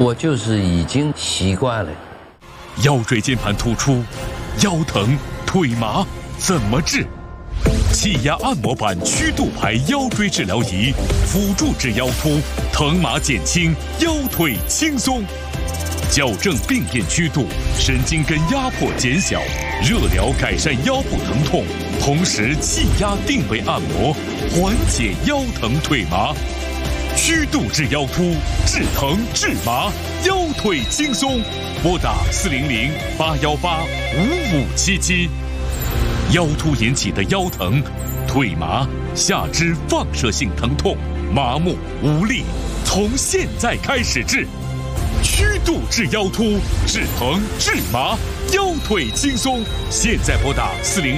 我就是已经习惯了。 腰椎间盘突出、腰疼、腿麻怎么治？气压按摩板曲度牌腰椎治疗仪，辅助治腰突，疼麻减轻，腰腿轻松。矫正病变曲度，神经根压迫减小，热疗改善腰部疼痛，同时气压定位按摩，缓解腰疼腿麻。曲度治腰突，治疼治麻，腰腿轻松。拨打400-818-5577。腰突引起的腰疼、腿麻、下肢放射性疼痛、麻木无力，从现在开始治。曲度治腰突，治疼治麻，腰腿轻松。现在拨打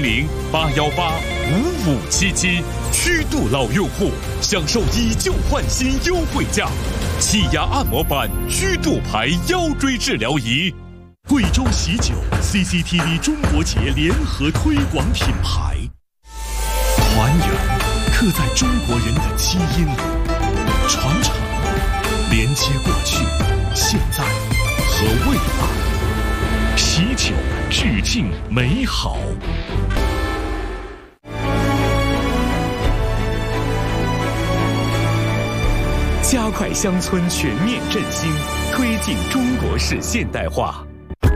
400-818-5577。曲度老用户享受以旧换新优惠价，气压按摩板曲度牌腰椎治疗仪。贵州喜酒 CCTV 中国节联合推广品牌，团圆刻在中国人的基因里，传承连接过去、现在和未来。喜酒致敬美好。加快乡村全面振兴，推进中国式现代化。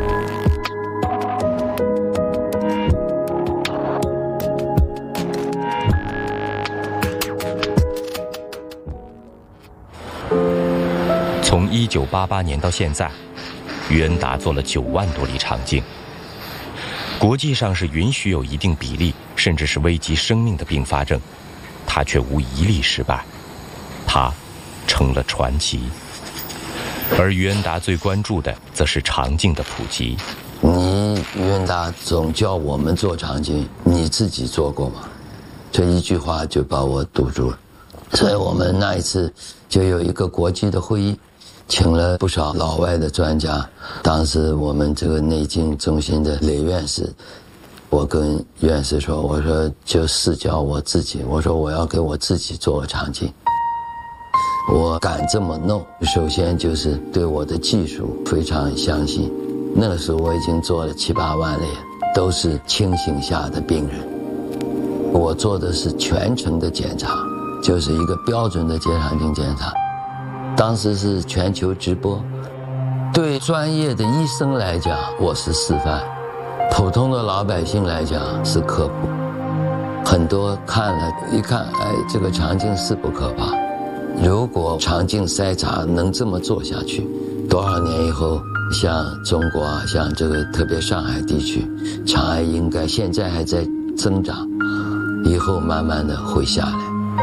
从1988年到现在，于恩达做了9万多例肠镜。国际上是允许有一定比例，甚至是危及生命的并发症，他却无一例失败，他成了传奇。而于恩达最关注的，则是肠镜的普及。 你于恩达总叫我们做肠镜，你自己做过吗？这一句话就把我堵住了。所以我们那一次就有一个国际的会议，请了不少老外的专家。当时我们这个内镜中心的雷院士，我跟院士说，我说就试教我自己，我说我要给我自己做个肠镜。我敢这么弄，首先就是对我的技术非常相信。那个时候我已经做了7、8万例，都是清醒下的病人。我做的是全程的检查，就是一个标准的结肠镜检查。当时是全球直播，对专业的医生来讲我是示范，普通的老百姓来讲是科普。很多看了一看，哎，这个肠镜是不可怕。如果肠镜筛查能这么做下去，多少年以后，像中国啊，像这个特别上海地区，肠癌应该现在还在增长，以后慢慢的会下来。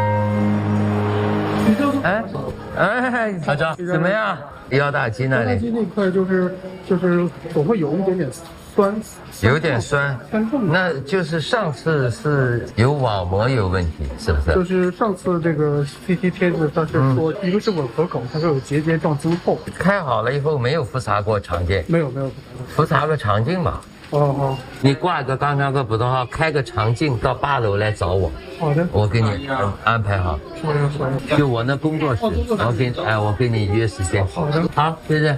哎，大张怎么样？腰大肌那里？ 腰大肌那块就是总会有一点点酸， 有点酸， 酸痛。 那就是上次是有网膜有问题，是不是？ 就是上次这个 CT 贴子，他是说一个是吻合口，他说有结节状增厚。 开好了以后没有复查过肠镜？ 没有。 复查个肠镜嘛。 哦。你挂个刚刚个普通号，开个肠镜到8楼来找我。 好的。 我给你安排好。就我那工作室，我给你约时间。 好的。 好，谢谢。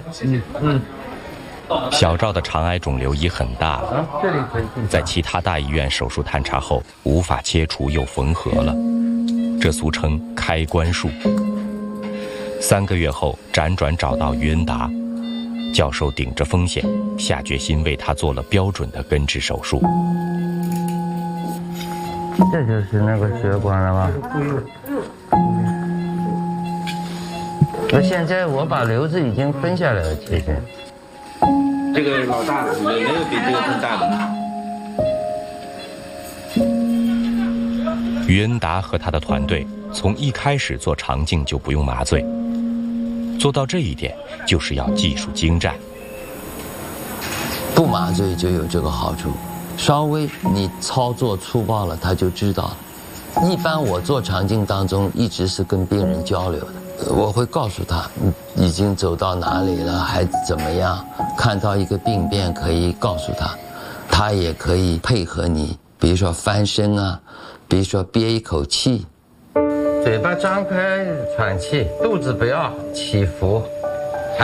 小赵的肠癌肿瘤已很大了，在其他大医院手术探查后，无法切除又缝合了，这俗称开关术。3个月后，辗转找到于恩达教授，顶着风险，下决心为他做了标准的根治手术。 这就是那个血管了吗？现在我把瘤子已经分下来了，其实。 这个老大的，没有比这个更大的。 于恩达和他的团队从一开始做肠镜就不用麻醉，做到这一点就是要技术精湛。 不麻醉就有这个好处，稍微你操作粗暴了，他就知道了。一般我做肠镜当中一直是跟病人交流的。我会告诉他你已经走到哪里了，还怎么样，看到一个病变可以告诉他，他也可以配合你，比如说翻身啊，比如说憋一口气，嘴巴张开喘气，肚子不要起伏，